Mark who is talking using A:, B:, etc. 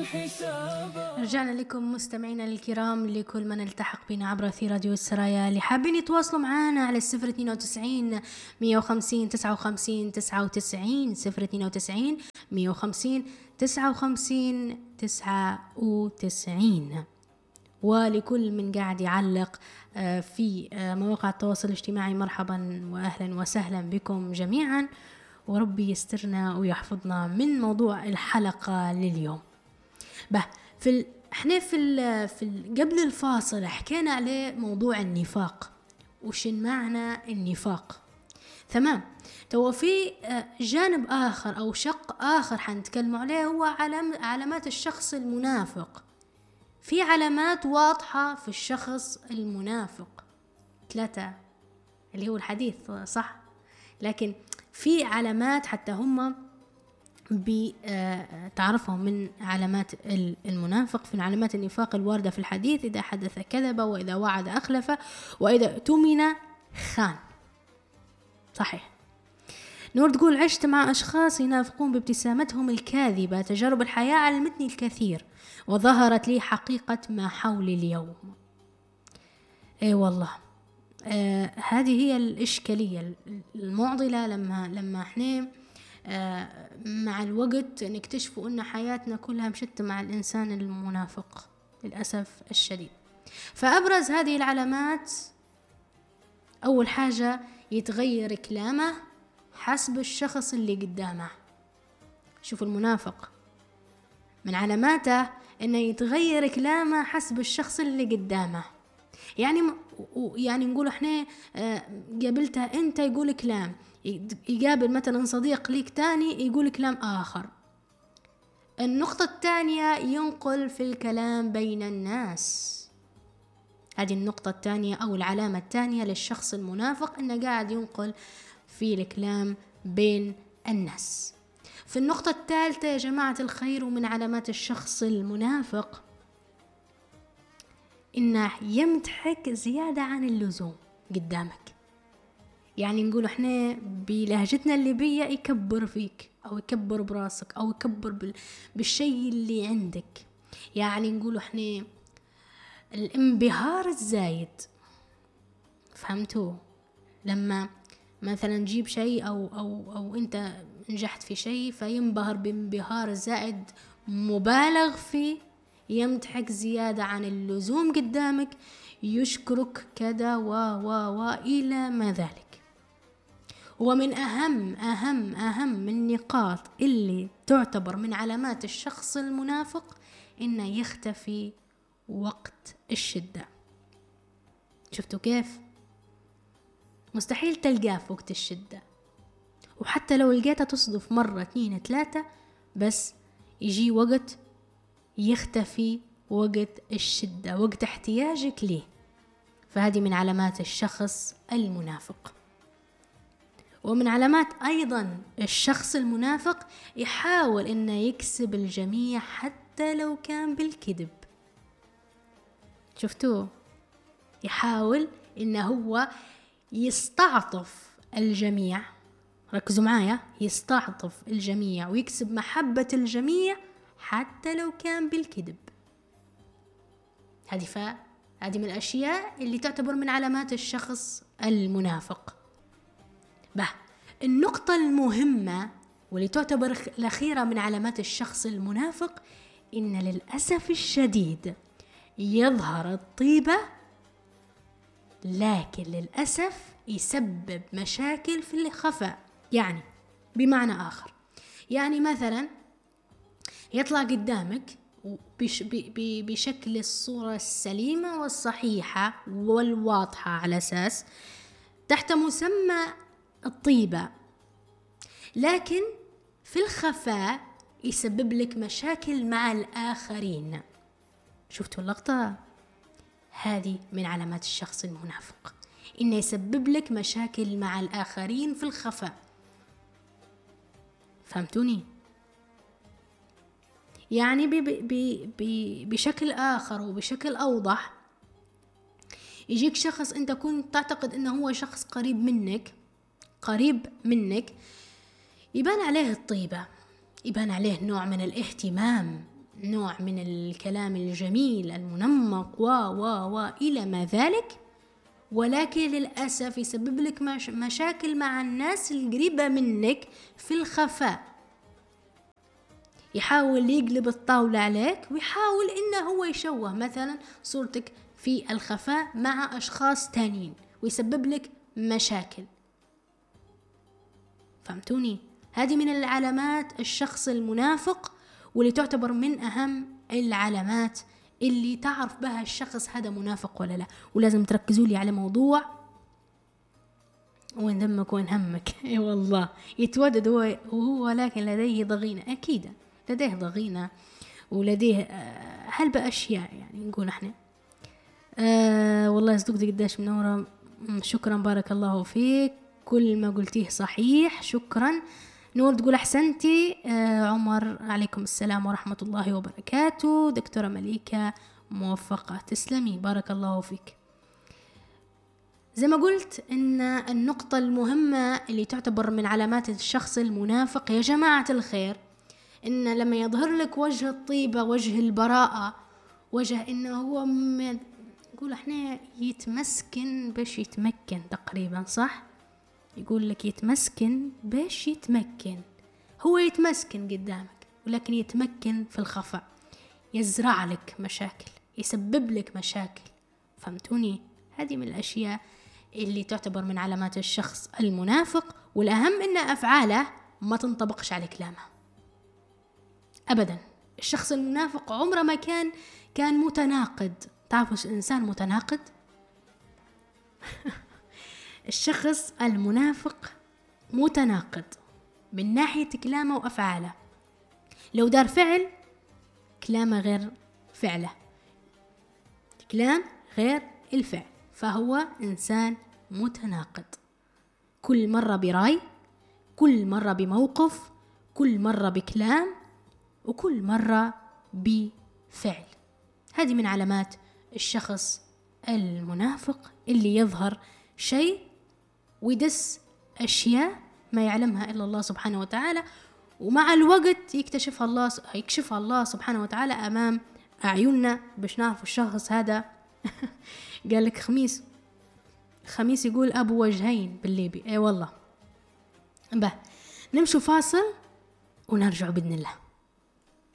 A: رجعنا لكم مستمعينا الكرام، لكل من التحق بنا عبر أثير راديو السرايا اللي حابين يتواصلوا معنا على 092 150 59 99 092 150 59 99. ولكل من قاعد يعلق في مواقع التواصل الاجتماعي، مرحبا وأهلا وسهلا بكم جميعا، وربي يسترنا ويحفظنا من موضوع الحلقة لليوم. احنا قبل الفاصل حكينا عليه موضوع النفاق، وشن معنى النفاق. تمام. تو في جانب آخر أو شق آخر حنتكلم عليه، هو علامات الشخص المنافق. في علامات واضحة في الشخص المنافق 3 اللي هو الحديث صح، لكن في علامات حتى هم بتعرفهم من علامات المنافق. في علامات النفاق الواردة في الحديث: إذا حدث كذب، وإذا وعد أخلف، وإذا اؤتمن خان. صحيح. نور تقول: عشت مع أشخاص ينافقون بابتسامتهم الكاذبة، تجارب الحياة علمتني الكثير وظهرت لي حقيقة ما حولي اليوم. اي والله، هذه هي الإشكالية المعضلة لما احنا مع الوقت نكتشفوا أن حياتنا كلها مشت مع الإنسان المنافق للأسف الشديد. فأبرز هذه العلامات: أول حاجة يتغير كلامه حسب الشخص اللي قدامه. شوف المنافق من علاماته أنه يتغير كلامه حسب الشخص اللي قدامه. يعني نقول احنا قابلته انت يقول كلام، يقابل مثلا صديق ليك تاني يقول كلام آخر. النقطة الثانية ينقل في الكلام بين الناس. هذه النقطة الثانية أو العلامة الثانية للشخص المنافق، أنه قاعد ينقل في الكلام بين الناس. في النقطة الثالثة يا جماعة الخير، ومن علامات الشخص المنافق، إنه يمدحك زيادة عن اللزوم قدامك. يعني نقول احنا بلهجتنا الليبية يكبر فيك أو يكبر براسك أو يكبر بالشيء اللي عندك. يعني نقول احنا الانبهار الزايد. فهمتوا؟ لما مثلا نجيب شيء أو أنت نجحت في شيء فينبهر بانبهار زائد مبالغ فيه، يمدحك زيادة عن اللزوم قدامك، يشكرك كذا و إلى ما ذلك. ومن أهم النقاط اللي تعتبر من علامات الشخص المنافق إنه يختفي وقت الشدة. شفتوا كيف؟ مستحيل تلقاه في وقت الشدة، وحتى لو لقيتها تصدف مرة 2 3، بس يجي وقت يختفي وقت الشدة، وقت احتياجك ليه. فهذه من علامات الشخص المنافق. ومن علامات أيضا الشخص المنافق يحاول إنه يكسب الجميع حتى لو كان بالكذب. شفتوه؟ يحاول إنه هو يستعطف الجميع. ركزوا معايا، يستعطف الجميع ويكسب محبة الجميع حتى لو كان بالكذب. هذه من الأشياء اللي تعتبر من علامات الشخص المنافق. النقطة المهمة واللي تعتبر الأخيرة من علامات الشخص المنافق، إن للأسف الشديد يظهر الطيبة، لكن للأسف يسبب مشاكل في الخفاء. يعني بمعنى آخر، يعني مثلا يطلع قدامك بشكل الصورة السليمة والصحيحة والواضحة على أساس تحت مسمى الطيبة، لكن في الخفاء يسبب لك مشاكل مع الآخرين. شفتوا اللقطة؟ هذه من علامات الشخص المنافق، إنه يسبب لك مشاكل مع الآخرين في الخفاء. فهمتوني؟ يعني بشكل آخر وبشكل أوضح، يجيك شخص أنت كنت تعتقد أنه هو شخص قريب منك، يبان عليه الطيبة، يبان عليه نوع من الاهتمام، نوع من الكلام الجميل المنمق إلى ما ذلك، ولكن للأسف يسبب لك مشاكل مع الناس القريبة منك في الخفاء. يحاول يقلب الطاولة عليك ويحاول إنه هو يشوه مثلا صورتك في الخفاء مع أشخاص تانيين ويسبب لك مشاكل. فهمتوني؟ هذه من العلامات الشخص المنافق، واللي تعتبر من أهم العلامات اللي تعرف بها الشخص هذا منافق ولا لا. ولازم تركزوا لي على موضوع وين دمك وين همك. اي والله يتودد وهو لكن لديه ضغينة. أكيد لديه ضغينة ولديه هلبة أشياء يعني نقول احنا. والله صدقتي قداش منورة. شكرا بارك الله فيك، كل ما قلتيه صحيح. شكرا. نور تقول أحسنتي. عمر عليكم السلام ورحمة الله وبركاته. دكتورة مليكة موفقة، تسلمي بارك الله فيك. زي ما قلت إن النقطة المهمة اللي تعتبر من علامات الشخص المنافق يا جماعة الخير، إن لما يظهر لك وجه الطيبة، وجه البراءة، وجه إنه هو يقول احنا يتمسكن باش يتمكن تقريبا، صح؟ يقول لك يتمسكن باش يتمكن. هو يتمسكن قدامك ولكن يتمكن في الخفاء، يزرع لك مشاكل، يسبب لك مشاكل. فهمتوني؟ هذه من الأشياء اللي تعتبر من علامات الشخص المنافق. والأهم إن أفعاله ما تنطبقش على كلامه أبدا. الشخص المنافق عمره ما كان متناقض. تعرفوا إنسان متناقض؟ الشخص المنافق متناقض من ناحية كلامه وأفعاله. لو دار فعل كلامه غير فعله، كلام غير الفعل، فهو إنسان متناقض. كل مرة برأي، كل مرة بموقف، كل مرة بكلام، وكل مرة بفعل. هذه من علامات الشخص المنافق اللي يظهر شيء ويدس أشياء ما يعلمها إلا الله سبحانه وتعالى، ومع الوقت يكشفها الله سبحانه وتعالى أمام أعيننا باش نعرف الشخص هذا. قال لك خميس يقول أبو وجهين بالليبي. أي والله. نمشوا فاصل ونرجع بإذن الله.